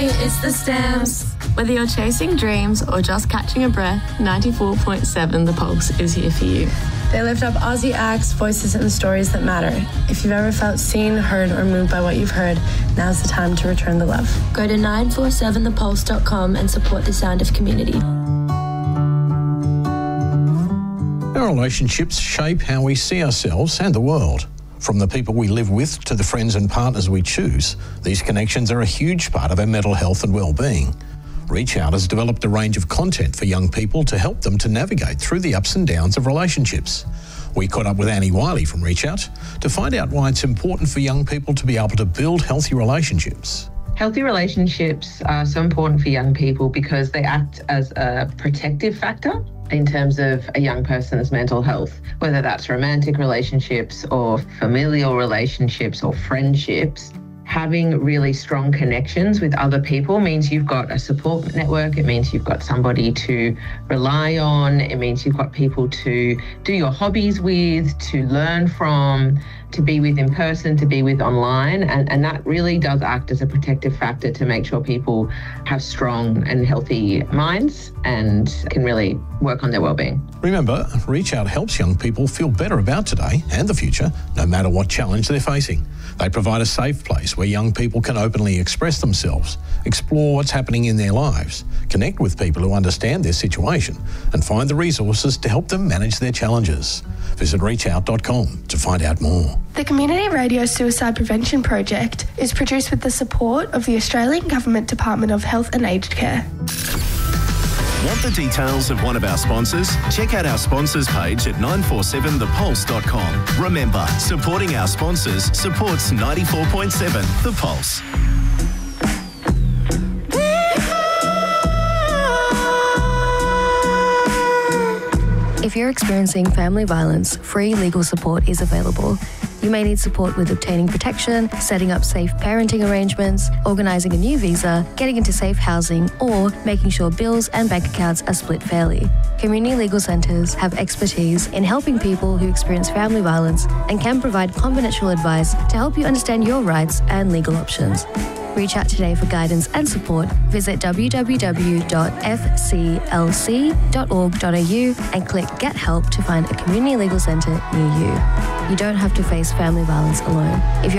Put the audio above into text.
it's the Stamps. Whether you're chasing dreams or just catching a breath, 94.7 The Pulse is here for you. They lift up Aussie acts, voices and stories that matter. If you've ever felt seen, heard or moved by what you've heard, now's the time to return the love. Go to 947thepulse.com and support the sound of community. Our relationships shape how we see ourselves and the world. From the people we live with to the friends and partners we choose, these connections are a huge part of our mental health and well-being. Reach Out has developed a range of content for young people to help them to navigate through the ups and downs of relationships. We caught up with Annie Wiley from Reach Out to find out why it's important for young people to be able to build healthy relationships. Healthy relationships are so important for young people because they act as a protective factor in terms of a young person's mental health, whether that's romantic relationships or familial relationships or friendships. Having really strong connections with other people means you've got a support network. It means you've got somebody to rely on. It means you've got people to do your hobbies with, to learn from, to be with in person, to be with online. And that really does act as a protective factor to make sure people have strong and healthy minds and can really work on their well-being. Remember, Reach Out helps young people feel better about today and the future, no matter what challenge they're facing. They provide a safe place where young people can openly express themselves, explore what's happening in their lives, connect with people who understand their situation, and find the resources to help them manage their challenges. Visit reachout.com to find out more. The Community Radio Suicide Prevention Project is produced with the support of the Australian Government Department of Health and Aged Care. Want the details of one of our sponsors? Check out our sponsors page at 947thepulse.com. Remember, supporting our sponsors supports 94.7 The Pulse. If you're experiencing family violence, free legal support is available. You may need support with obtaining protection, setting up safe parenting arrangements, organising a new visa, getting into safe housing, or making sure bills and bank accounts are split fairly. Community legal centres have expertise in helping people who experience family violence and can provide confidential advice to help you understand your rights and legal options. Reach out today for guidance and support. Visit www.fclc.org.au and click Get Help to find a community legal centre near you. You don't have to face family violence alone. If you're